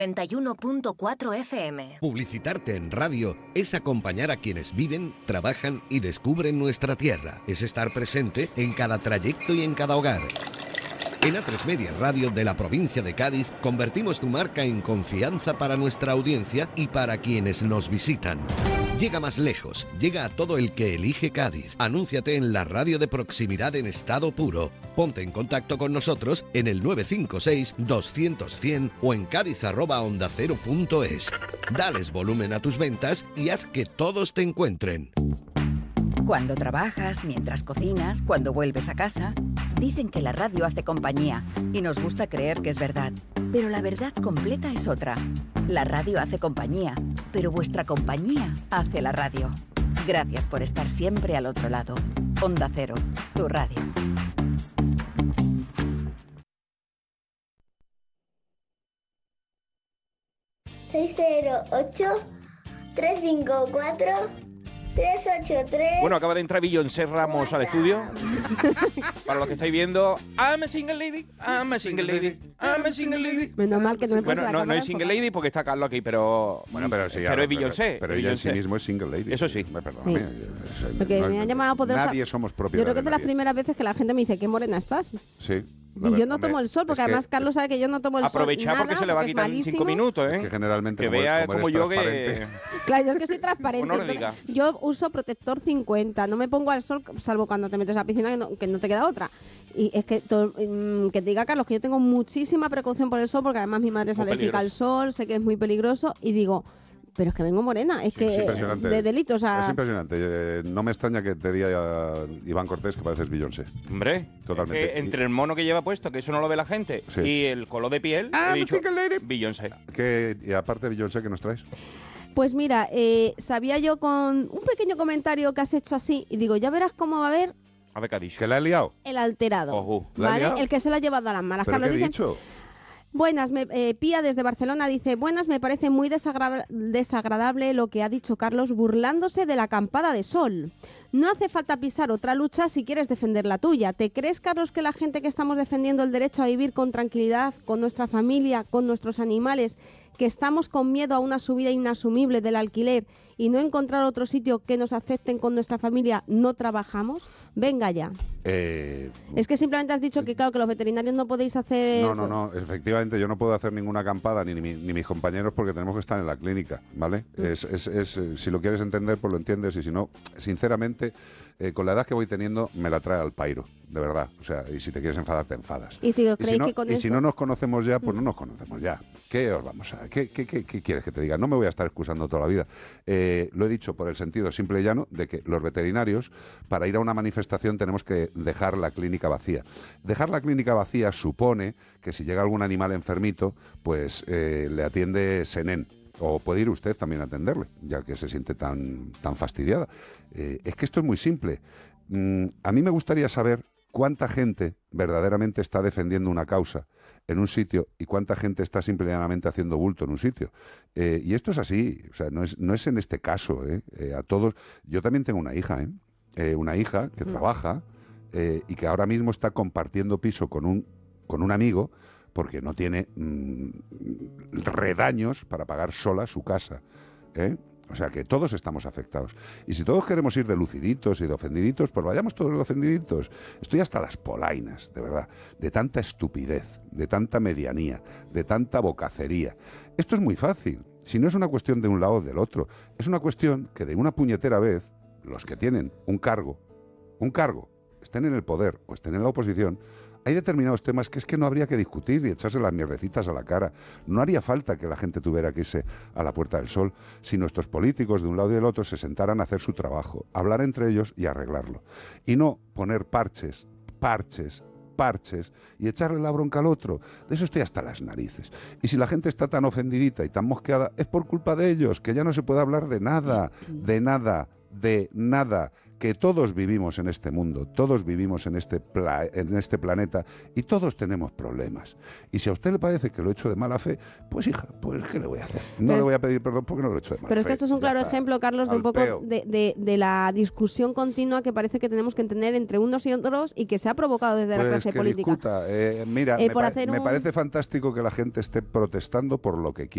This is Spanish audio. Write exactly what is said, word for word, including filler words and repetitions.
noventa y uno punto cuatro F M. Publicitarte en radio es acompañar a quienes viven, trabajan y descubren nuestra tierra. Es estar presente en cada trayecto y en cada hogar. En A tres Media Radio de la provincia de Cádiz convertimos tu marca en confianza para nuestra audiencia y para quienes nos visitan. Llega más lejos, llega a todo el que elige Cádiz. Anúnciate en la radio de proximidad en estado puro. Ponte en contacto con nosotros en el nueve cinco seis, doscientos, cien o en cádiz arroba onda cero punto es. Dales volumen a tus ventas y haz que todos te encuentren. Cuando trabajas, mientras cocinas, cuando vuelves a casa, dicen que la radio hace compañía y nos gusta creer que es verdad. Pero la verdad completa es otra. La radio hace compañía, pero vuestra compañía hace la radio. Gracias por estar siempre al otro lado. Onda Cero, tu radio. seis cero ocho, tres cinco cuatro, tres ocho tres. Bueno, acaba de entrar Beyoncé Ramos al estudio. Para los que estáis viendo, I'm a single lady, I'm a single lady, I'm a single lady. Menos mal que no me Bueno, puse la no, no cámara es single enfocada. lady porque está Carlos aquí, pero Bueno, pero sí. pero ahora, es Beyoncé. Pero, pero es ella en sí Beyoncé. mismo es single lady. Eso sí. Perdóname. Sí. es- Porque no me es- han llamado poderosa. Nadie somos Yo propiedad creo que es de las nadie. primeras veces que la gente me dice qué morena estás. Sí. Y yo no tomo el sol, porque además Carlos sabe que yo no tomo el sol. Aprovechar porque nada, se le va a es quitar en cinco malísimo. minutos, Es ¿eh? que generalmente Que como- vea como como eres yo que... transparente. Claro, yo es que soy transparente. Pues no lo entonces diga. yo uso protector cincuenta, no me pongo al sol, salvo cuando te metes a la piscina, que no, que no te queda otra. Y es que, to- mm, que te diga, Carlos, que yo tengo muchísima precaución por el sol, porque además mi madre es Muy alérgica al peligroso. sol, sé que es muy peligroso, y digo, pero es que vengo morena, es Sí, que es impresionante. de delito, o sea... Es impresionante. Eh, no me extraña que te diga eh, Iván Cortés que pareces Beyoncé. Hombre, Totalmente. es que entre el mono que lleva puesto, que eso no lo ve la gente, Sí. y el color de piel, Ah, he dicho, single lady. Beyoncé. ¿Qué- y aparte de Beyoncé, ¿qué nos traes? Pues mira, eh, sabía yo con un pequeño comentario que has hecho así, y digo, ya verás cómo va a haber A ver qué ha dicho. ¿Que la he liado? el alterado, Ojo. ¿La ha ¿vale? liado? El que se lo ha llevado a las malas. ¿Pero Carlos qué he dice, dicho? buenas, me, eh, Pía desde Barcelona dice, buenas, me parece muy desagra- desagradable lo que ha dicho Carlos burlándose de la acampada de sol. No hace falta pisar otra lucha si quieres defender la tuya. ¿Te crees, Carlos, que la gente que estamos defendiendo el derecho a vivir con tranquilidad, con nuestra familia, con nuestros animales, que estamos con miedo a una subida inasumible del alquiler y no encontrar otro sitio que nos acepten con nuestra familia, no trabajamos? Venga ya. Eh, Es que simplemente has dicho que, claro, que los veterinarios no podéis hacer... No, no, no. Efectivamente, yo no puedo hacer ninguna acampada, ni, ni, ni mis compañeros, porque tenemos que estar en la clínica, ¿vale? Mm. Es, es, es, eh, si lo quieres entender, pues lo entiendes, y si no, sinceramente, eh, con la edad que voy teniendo, me la trae al pairo, de verdad. O sea, y si te quieres enfadar, te enfadas. Y si os Y creéis si, no, que con y esto... si no nos conocemos ya, pues no nos conocemos ya. ¿Qué os vamos a...? ¿Qué, qué, qué, qué quieres que te diga? No me voy a estar excusando toda la vida. Eh, lo he dicho por el sentido simple y llano de que los veterinarios, para ir a una manifestación, tenemos que dejar la clínica vacía. Dejar la clínica vacía supone que si llega algún animal enfermito, pues eh, le atiende Senén. O puede ir usted también a atenderle, ya que se siente tan, tan fastidiada. Eh, es que esto es muy simple. Mm, a mí me gustaría saber cuánta gente verdaderamente está defendiendo una causa en un sitio y cuánta gente está simplemente haciendo bulto en un sitio. Eh, y esto es así, o sea, no es, no es en este caso. ¿eh? Eh, a todos, yo también tengo una hija, ¿eh? Eh, una hija que trabaja eh, y que ahora mismo está compartiendo piso con un, con un amigo porque no tiene mm, redaños para pagar sola su casa. ¿eh? O sea que todos estamos afectados. Y si todos queremos ir de luciditos y de ofendiditos, pues vayamos todos de ofendiditos. Estoy hasta las polainas, de verdad, de tanta estupidez, de tanta medianía, de tanta bocacería. Esto es muy fácil. Si no es una cuestión de un lado o del otro, es una cuestión que de una puñetera vez, los que tienen un cargo, un cargo, estén en el poder o estén en la oposición, hay determinados temas que es que no habría que discutir y echarse las mierdecitas a la cara. No haría falta que la gente tuviera que irse a la Puerta del Sol si nuestros políticos de un lado y del otro se sentaran a hacer su trabajo, hablar entre ellos y arreglarlo. Y no poner parches, parches, parches y echarle la bronca al otro. De eso estoy hasta las narices. Y si la gente está tan ofendidita y tan mosqueada, es por culpa de ellos, que ya no se puede hablar de nada, de nada, de nada, que todos vivimos en este mundo, todos vivimos en este, pla- en este planeta y todos tenemos problemas. Y si a usted le parece que lo he hecho de mala fe, pues hija, pues ¿qué le voy a hacer? No Pero le es- voy a pedir perdón porque no lo he hecho de mala Pero fe. es que esto es un Ya claro está. ejemplo, Carlos, de Al un poco peo. de, de- de la discusión continua que parece que tenemos que tener entre unos y otros y que se ha provocado desde la Pues clase que política. discuta. Eh, mira, Eh, me, por pa- hacer me un- parece fantástico que la gente esté protestando por lo que quiere.